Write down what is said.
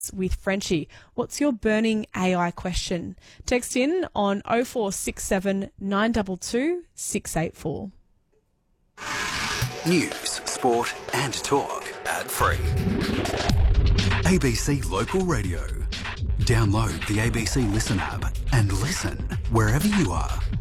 with Frenchie. What's your burning AI question? Text in on 0467 922 684. News, sport and talk ad free. ABC Local Radio. Download the ABC Listen app and listen wherever you are.